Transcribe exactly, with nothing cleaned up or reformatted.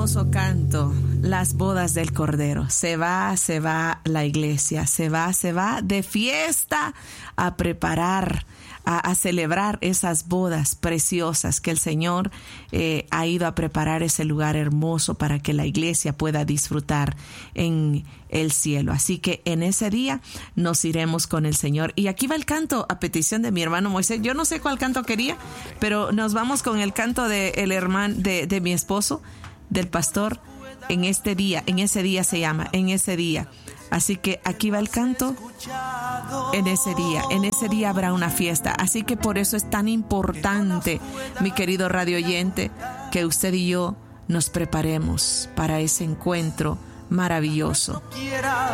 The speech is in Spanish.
hermoso canto, las bodas del Cordero. Se va, se va la iglesia, se va, se va de fiesta a preparar, a, a celebrar esas bodas preciosas que el Señor eh, ha ido a preparar ese lugar hermoso para que la iglesia pueda disfrutar en el cielo. Así que en ese día nos iremos con el Señor. Y aquí va el canto a petición de mi hermano Moisés. Yo no sé cuál canto quería, pero nos vamos con el canto de el hermano de, de mi esposo, del pastor. En este día, en ese día se llama, en ese día. Así que aquí va el canto. En ese día, en ese día habrá una fiesta. Así que por eso es tan importante, mi querido radio oyente, que usted y yo nos preparemos para ese encuentro maravilloso.